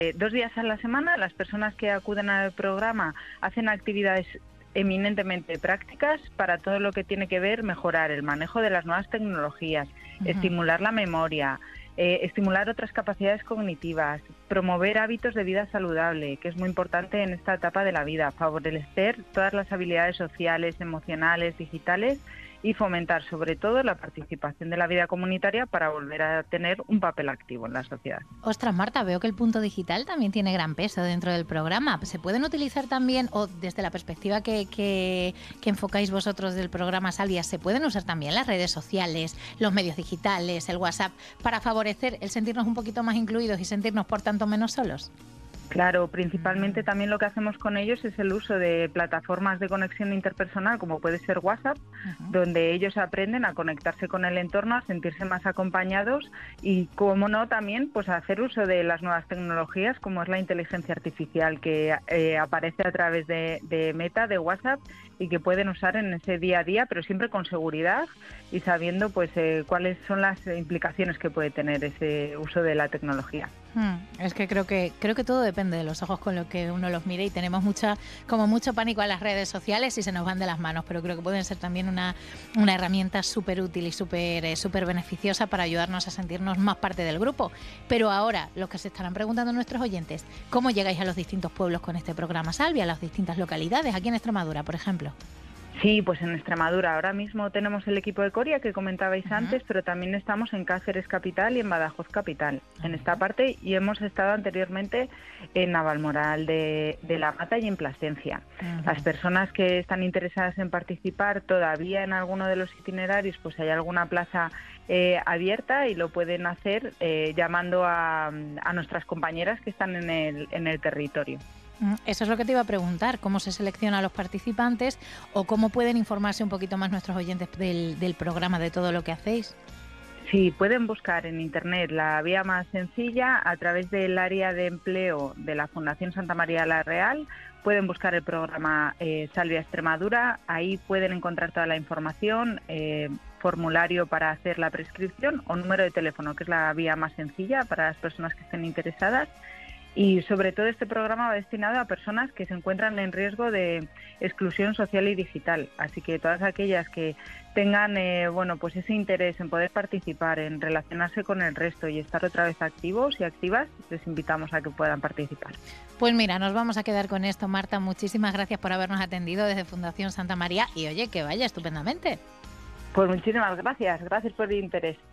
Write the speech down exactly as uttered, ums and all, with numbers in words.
Eh, dos días a la semana las personas que acuden al programa hacen actividades eminentemente prácticas para todo lo que tiene que ver mejorar el manejo de las nuevas tecnologías, uh-huh. estimular la memoria, eh, estimular otras capacidades cognitivas, promover hábitos de vida saludable, que es muy importante en esta etapa de la vida, favorecer todas las habilidades sociales, emocionales, digitales y fomentar sobre todo la participación de la vida comunitaria para volver a tener un papel activo en la sociedad. Ostras, Marta, veo que el punto digital también tiene gran peso dentro del programa. ¿Se pueden utilizar también, o desde la perspectiva que, que, que enfocáis vosotros del programa Salvia, se pueden usar también las redes sociales, los medios digitales, el WhatsApp, para favorecer el sentirnos un poquito más incluidos y sentirnos, por tanto, menos solos? Claro, principalmente también lo que hacemos con ellos es el uso de plataformas de conexión interpersonal, como puede ser WhatsApp, uh-huh. donde ellos aprenden a conectarse con el entorno, a sentirse más acompañados y, como no, también pues a hacer uso de las nuevas tecnologías, como es la inteligencia artificial, que eh, aparece a través de, de Meta, de WhatsApp, y que pueden usar en ese día a día, pero siempre con seguridad y sabiendo pues eh, cuáles son las implicaciones que puede tener ese uso de la tecnología. Hmm, es que creo que creo que todo depende de los ojos con los que uno los mire, y tenemos mucha como mucho pánico a las redes sociales y se nos van de las manos, pero creo que pueden ser también una, una herramienta súper útil y súper eh, súper beneficiosa para ayudarnos a sentirnos más parte del grupo. Pero ahora, lo que se estarán preguntando nuestros oyentes, ¿cómo llegáis a los distintos pueblos con este programa Salvia, a las distintas localidades, aquí en Extremadura, por ejemplo? Sí, pues en Extremadura ahora mismo tenemos el equipo de Coria que comentabais uh-huh. antes, pero también estamos en Cáceres capital y en Badajoz capital, uh-huh. en esta parte, y hemos estado anteriormente en Navalmoral de, de la Mata y en Plasencia. Uh-huh. Las personas que están interesadas en participar todavía en alguno de los itinerarios, pues hay alguna plaza eh, abierta y lo pueden hacer eh, llamando a, a nuestras compañeras que están en el, en el territorio. Eso es lo que te iba a preguntar, ¿cómo se selecciona a los participantes o cómo pueden informarse un poquito más nuestros oyentes del, del programa, de todo lo que hacéis? Sí, pueden buscar en Internet la vía más sencilla a través del área de empleo de la Fundación Santa María la Real. Pueden buscar el programa eh, Salvia Extremadura, ahí pueden encontrar toda la información, eh, formulario para hacer la prescripción o número de teléfono, que es la vía más sencilla para las personas que estén interesadas. Y sobre todo este programa va destinado a personas que se encuentran en riesgo de exclusión social y digital. Así que todas aquellas que tengan eh, bueno, pues ese interés en poder participar, en relacionarse con el resto y estar otra vez activos y activas, les invitamos a que puedan participar. Pues mira, nos vamos a quedar con esto, Marta. Muchísimas gracias por habernos atendido desde Fundación Santa María y oye, que vaya estupendamente. Pues muchísimas gracias, gracias por el interés.